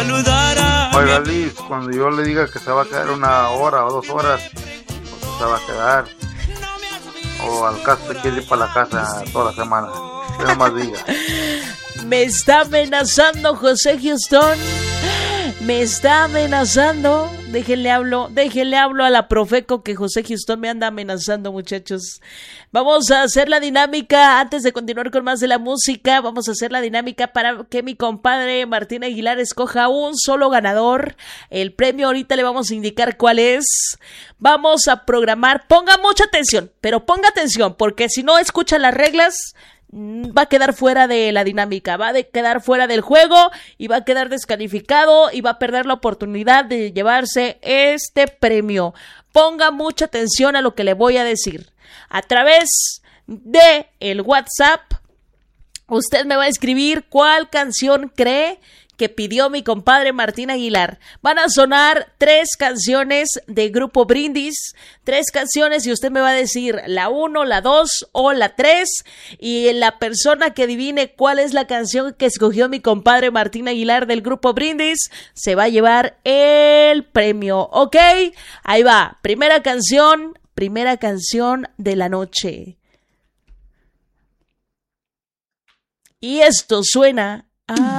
Oiga, Liz, cuando yo le diga que se va a quedar 1 hora o 2 horas, pues se va a quedar. O al caso se quiere ir para la casa toda la semana. ¿Qué nomás diga? Me está amenazando José Houston. Me está amenazando. Déjenle hablo a la Profeco que José Houston me anda amenazando, muchachos. Vamos a hacer la dinámica. Antes de continuar con más de la música, vamos a hacer la dinámica para que mi compadre Martín Aguilar escoja un solo ganador. El premio ahorita le vamos a indicar cuál es. Vamos a programar. Ponga mucha atención, pero ponga atención, porque si no escucha las reglas, va a quedar fuera de la dinámica, va a quedar fuera del juego y va a quedar descalificado y va a perder la oportunidad de llevarse este premio. Ponga mucha atención a lo que le voy a decir. A través de el WhatsApp, usted me va a escribir cuál canción cree que pidió mi compadre Martín Aguilar. Van a sonar 3 canciones de Grupo Brindis, 3 canciones y usted me va a decir la 1, la 2 o la 3 y la persona que adivine cuál es la canción que escogió mi compadre Martín Aguilar del Grupo Brindis se va a llevar el premio, ¿ok? Ahí va, primera canción de la noche. Y esto suena a...